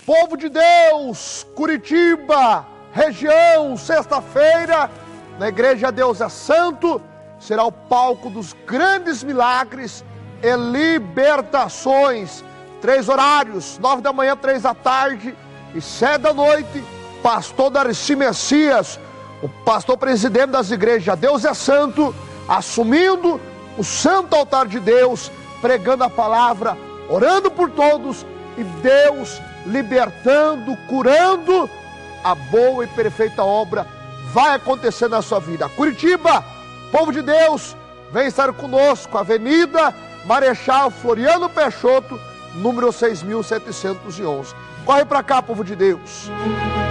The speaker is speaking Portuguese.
Povo de Deus, Curitiba, região, sexta-feira, na Igreja Deus é Santo, será o palco dos grandes milagres e libertações. 3 horários, 9 da manhã, 3 da tarde e 7 da noite. Pastor Darcy Messias, o pastor presidente das igrejas Deus é Santo, assumindo o santo altar de Deus, pregando a palavra, orando por todos e Deus libertando, curando. A boa e perfeita obra vai acontecer na sua vida. Curitiba, povo de Deus, vem estar conosco, Avenida Marechal Floriano Peixoto, número 6.711. Corre para cá, povo de Deus.